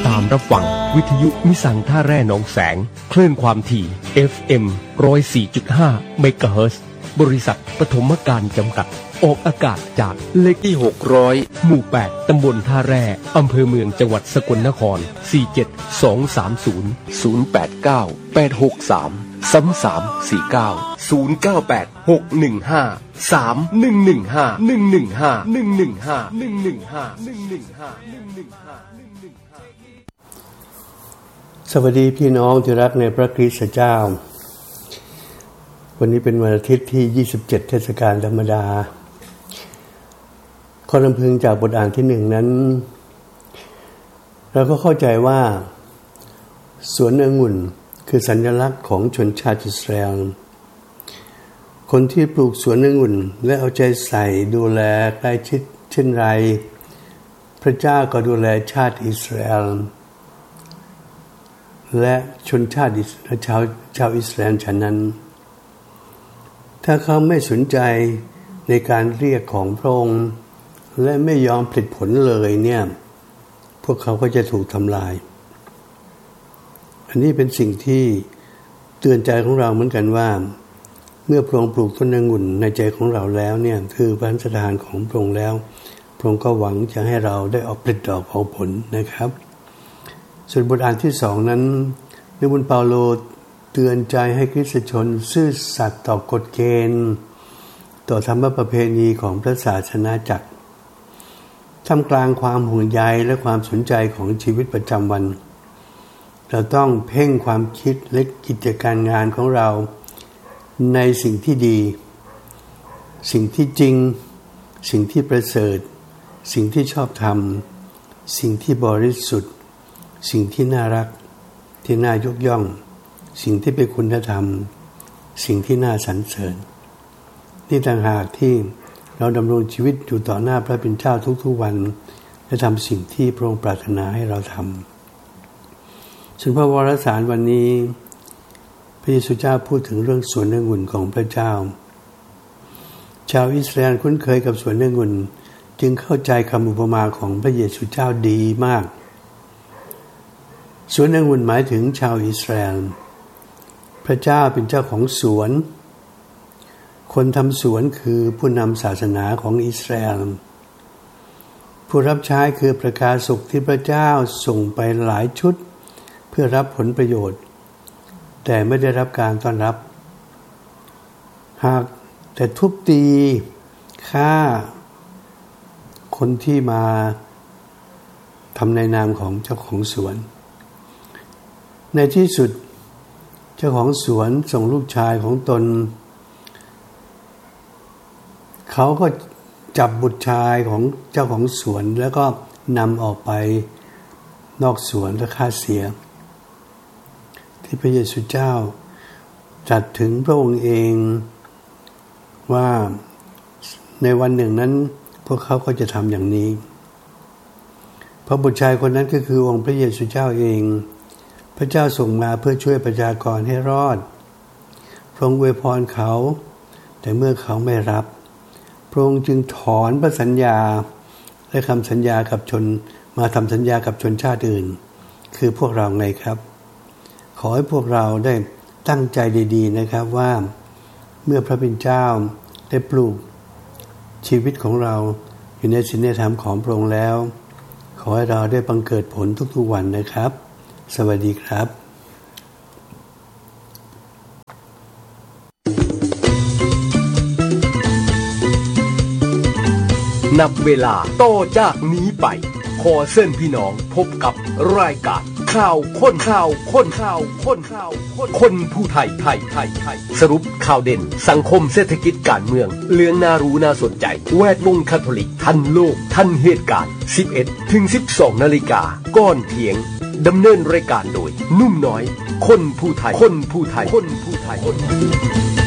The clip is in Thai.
ตามรับฟังวิทยุมิสังท่าแร่หนองแสงคลื่นความถี่ FM 104.5 เมกะเฮิรตซ์บริษัทปฐมการจำกัดออกอากาศจากเลขที่600หมู่8ตำบลท่าแร่อำเภอเมืองจังหวัดสกลนคร47230 สวัสดีพี่น้องที่รักในพระคริสต์เจ้าวันนี้เป็นวันอาทิตย์ที่27เทศกาลธรรมดาข้อรำพึงจากบทอ่านที่1นั้นเราก็เข้าใจว่าสวนองุ่นคือสัญลักษณ์ของชนชาติอิสราเอลคนที่ปลูกสวนองุ่นและเอาใจใส่ดูแลใกล้ชิดเช่นไรพระเจ้าก็ดูแลชาติอิสราเอลและชนชาติชาวอิสราเอลฉะนั้นถ้าเขาไม่สนใจในการเรียกของพระองค์และไม่ยอมผลิตผลเลยเนี่ยพวกเขาก็จะถูกทำลายอันนี้เป็นสิ่งที่เตือนใจของเราเหมือนกันว่าเมื่อพระองค์ปลูกต้นองุ่นในใจของเราแล้วเนี่ยคือพระราชทานของพระองค์แล้วพระองค์ก็หวังจะให้เราได้ออกผลิดอกออกผลนะครับส่วนบทอ่านที่2นั้นนิบุญเปาโลเตือนใจให้คริสตชนซื่อสัตย์ต่อกฎเกณฑ์ต่อธรรมประเพณีของพระศาสนาจักรท่ามกลางความห่วงใยและความสนใจของชีวิตประจำวันเราต้องเพ่งความคิดและกิจการงานของเราในสิ่งที่ดีสิ่งที่จริงสิ่งที่ประเสริฐสิ่งที่ชอบธรรมสิ่งที่บริสุทธิ์สิ่งที่น่ารักที่น่ายกย่องสิ่งที่เป็นคุณธรรมสิ่งที่น่าสรรเสริญนี่ต่างหากที่เราดำรงชีวิตอยู่ต่อหน้าพระเป็นเจ้าทุกๆวันและทำสิ่งที่พระองค์ปรารถนาให้เราทำส่วนพระวรสารวันนี้พระเยซูเจ้าพูดถึงเรื่องสวนองุ่นของพระเจ้าชาวอิสราเอลคุ้นเคยกับสวนองุ่นจึงเข้าใจคำอุปมาของพระเยซูเจ้าดีมากสวนองุ่นหมายถึงชาวอิสราเอลพระเจ้าเป็นเจ้าของสวนคนทำสวนคือผู้นำศาสนาของอิสราเอลผู้รับใช้คือประกาศกที่พระเจ้าส่งไปหลายชุดเพื่อรับผลประโยชน์แต่ไม่ได้รับการต้อนรับหากแต่ทุบตีฆ่าคนที่มาทำในนามของเจ้าของสวนในที่สุดเจ้าของสวนส่งลูกชายของตนเขาก็จับบุตรชายของเจ้าของสวนแล้วก็นำออกไปนอกสวนและฆ่าเสียที่พระเยซูเจ้าตรัสถึงพระองค์เองว่าในวันหนึ่งนั้นพวกเขาก็จะทำอย่างนี้เพราะบุตรชายคนนั้นก็คือองค์พระเยซูเจ้าเองพระเจ้าส่งมาเพื่อช่วยประชากรให้รอดพระองค์อวยพรเขาแต่เมื่อเขาไม่รับพระองค์จึงถอนพระสัญญาและคำสัญญากับชนมาทำสัญญากับชนชาติอื่นคือพวกเราไงครับขอให้พวกเราได้ตั้งใจดีๆนะครับว่าเมื่อพระเป็นเจ้าได้ปลูกชีวิตของเราอยู่ในศีลธรรมของพระองค์แล้วขอให้เราได้บังเกิดผลทุกๆวันนะครับสวัสดีครับนับเวลาต่อจากนี้ไปขอเชิญพี่น้องพบกับรายการข่าวคนผู้ไทยสรุปข่าวเด่นสังคมเศรษฐกิจการเมืองเรื่องน่ารู้น่าสนใจแวดวงคาทอลิกทันโลกทันเหตุการณ์ 11-12 นาฬิกาก่อนเที่ยงดำเนินรายการโดยนุ่มน้อยคนผู้ไทย